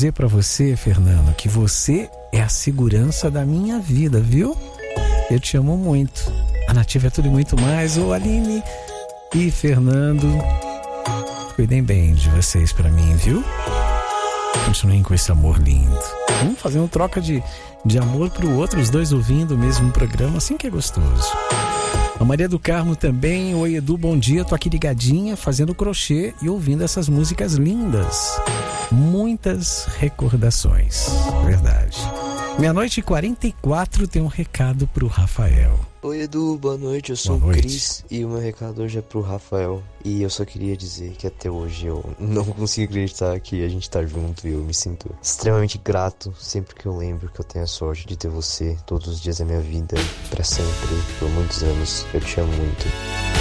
dizer pra você, Fernando, que você é a segurança da minha vida, viu? Eu te amo muito. A Nativa é tudo e muito mais. Ô, Aline e Fernando, cuidem bem de vocês pra mim, viu? Continuem com esse amor lindo. Vamos fazer uma troca de amor pro outro, os dois ouvindo o mesmo programa, assim que é gostoso. A Maria do Carmo também. Oi, Edu, bom dia. Tô aqui ligadinha, fazendo crochê e ouvindo essas músicas lindas. Muitas recordações. Verdade. 00:44 tem um recado pro Rafael. Oi, Edu, boa noite. Eu sou o Cris e o meu recado hoje é pro Rafael. E eu só queria dizer que até hoje eu não consigo acreditar que a gente tá junto e eu me sinto extremamente grato sempre que eu lembro que eu tenho a sorte de ter você todos os dias da minha vida, pra sempre, por muitos anos. Eu te amo muito.